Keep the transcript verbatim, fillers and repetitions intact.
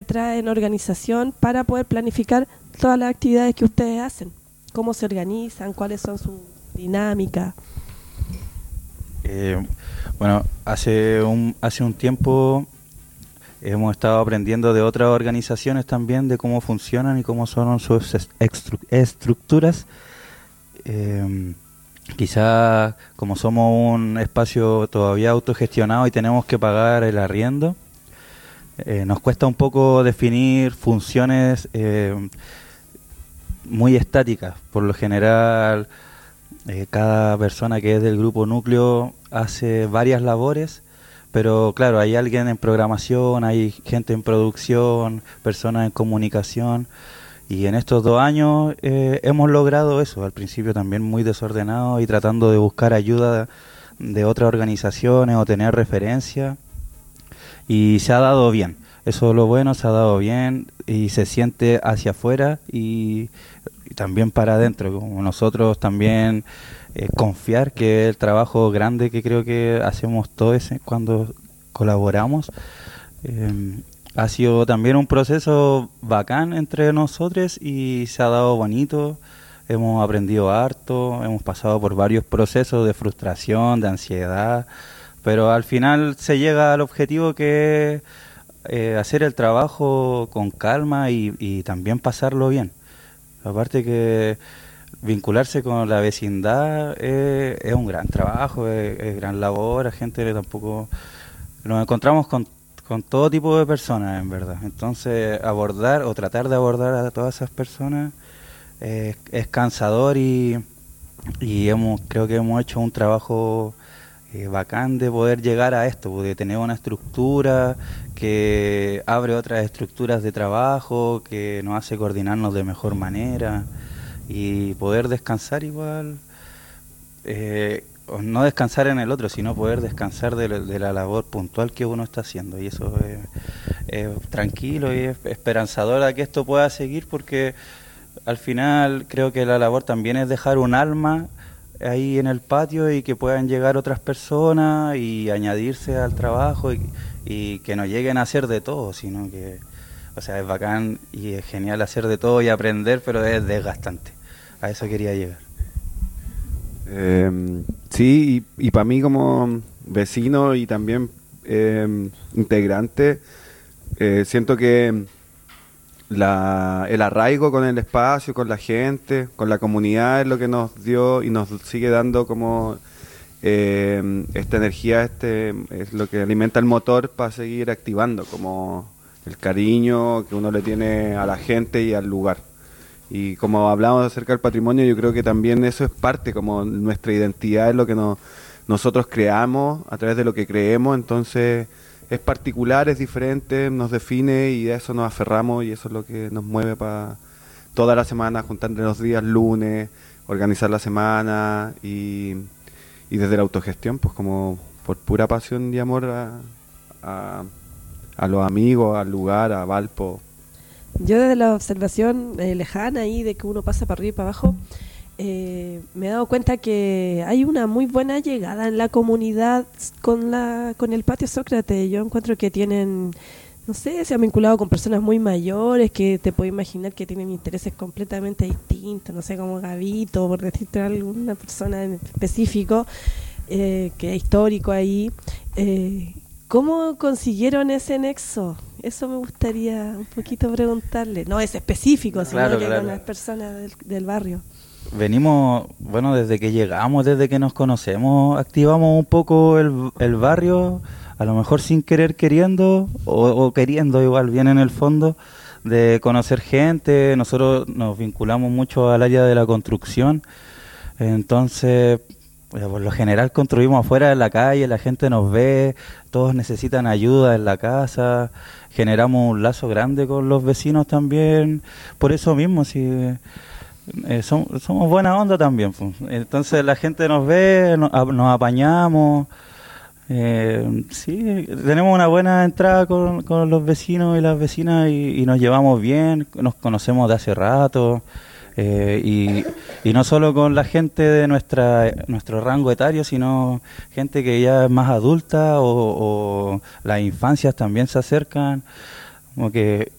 traen organización para poder planificar todas las actividades que ustedes hacen? ¿Cómo se organizan? ¿Cuáles son sus dinámicas? Eh, bueno, hace un, hace un tiempo hemos estado aprendiendo de otras organizaciones también de cómo funcionan y cómo son sus estru- estructuras. Eh, quizá como somos un espacio todavía autogestionado y tenemos que pagar el arriendo, eh, nos cuesta un poco definir funciones eh, muy estáticas. Por lo general, eh, cada persona que es del grupo núcleo hace varias labores, pero claro, hay alguien en programación, hay gente en producción, personas en comunicación, y en estos dos años eh, hemos logrado eso. Al principio también muy desordenado y tratando de buscar ayuda de otras organizaciones o tener referencia, y se ha dado bien. Eso es lo bueno, se ha dado bien y se siente hacia afuera y, y también para adentro, como nosotros también eh, confiar que el trabajo grande que creo que hacemos todos cuando colaboramos eh, ha sido también un proceso bacán entre nosotros y se ha dado bonito. Hemos aprendido harto, hemos pasado por varios procesos de frustración, de ansiedad, pero al final se llega al objetivo que es eh, hacer el trabajo con calma y, y también pasarlo bien. Aparte que vincularse con la vecindad eh, es un gran trabajo, es, es gran labor, a gente que tampoco... Nos encontramos con, con todo tipo de personas, en verdad. Entonces, abordar o tratar de abordar a todas esas personas eh, es cansador y, y hemos creo que hemos hecho un trabajo eh, bacán de poder llegar a esto, de tener una estructura que abre otras estructuras de trabajo, que nos hace coordinarnos de mejor manera y poder descansar igual, eh, o no descansar en el otro, sino poder descansar de, la- de la labor puntual que uno está haciendo, y eso es, es tranquilo y es esperanzador a que esto pueda seguir, porque al final creo que la labor también es dejar un alma ahí en el patio y que puedan llegar otras personas y añadirse al trabajo y, y que no lleguen a hacer de todo, sino que, o sea, es bacán y es genial hacer de todo y aprender, pero es desgastante. A eso quería llegar. Eh, sí, y, y para mí como vecino y también eh, integrante, eh, siento que la, el arraigo con el espacio, con la gente, con la comunidad es lo que nos dio y nos sigue dando como eh, esta energía, este es lo que alimenta el motor para seguir activando, como el cariño que uno le tiene a la gente y al lugar. Y como hablamos acerca del patrimonio, yo creo que también eso es parte, como nuestra identidad es lo que nos, nosotros creamos a través de lo que creemos, entonces es particular, es diferente, nos define y a eso nos aferramos y eso es lo que nos mueve para toda la semana, juntarnos los días lunes, organizar la semana y, y desde la autogestión, pues como por pura pasión y amor a, a, a los amigos, al lugar, a Valpo. Yo desde la observación eh, lejana ahí de que uno pasa para arriba y para abajo, eh, me he dado cuenta que hay una muy buena llegada en la comunidad con la con el patio Sócrates. Yo encuentro que tienen, no sé, se han vinculado con personas muy mayores que te puedo imaginar que tienen intereses completamente distintos, no sé, como Gavito, por decirte alguna persona en específico, eh, que es histórico ahí. Eh, ¿Cómo consiguieron ese nexo? Eso me gustaría un poquito preguntarle. No es específico, sino Claro, que claro. con las personas del, del barrio. Venimos, bueno, desde que llegamos, desde que nos conocemos, activamos un poco el, el barrio, a lo mejor sin querer queriendo, o, o queriendo igual, bien en el fondo, de conocer gente. Nosotros nos vinculamos mucho al área de la construcción, entonces, pues, por lo general construimos afuera en la calle, la gente nos ve, todos necesitan ayuda en la casa, generamos un lazo grande con los vecinos también, por eso mismo, si... Eh, som- somos buena onda también, pues. Entonces la gente nos ve, no- a- nos apañamos, eh, sí, tenemos una buena entrada con, con los vecinos y las vecinas y, y nos llevamos bien, nos conocemos de hace rato, eh, y, y no solo con la gente de nuestra nuestro rango etario, sino gente que ya es más adulta o, o las infancias también se acercan, como que